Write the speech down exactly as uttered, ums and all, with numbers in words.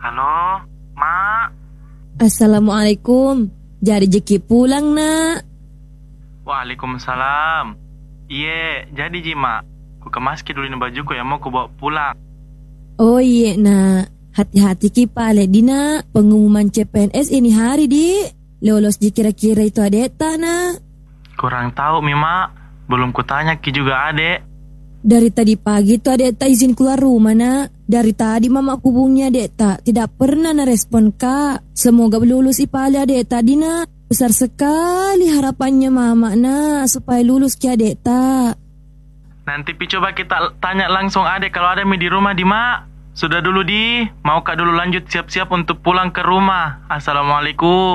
Halo, Mak. Assalamualaikum. Jadi Jeki pulang, nak. Waalaikumsalam. Iye, jadi Ji, Mak. Ku kemaski dulu bajuku yang mau ku bawa pulang. Oh iya, nak. Hati-hati ki pale di, nak. Pengumuman C P N S ini hari, di. Lolos di kira-kira itu adeta, nak. Kurang tahu, Mi, Mak. Belum kutanya ki juga adek. Dari tadi pagi tuh adeta izin keluar rumah, nak. Dari tadi mama hubungnya adeta tidak pernah narespon, kak. Semoga lulus ipale adeta di, nak. Besar sekali harapannya mama, nak, supaya lulus ki adeta. Nanti Pi coba kita tanya langsung adek kalau ada Mi di rumah, di, Mak. Sudah dulu, di. Mau kak dulu lanjut siap-siap untuk pulang ke rumah. Assalamualaikum.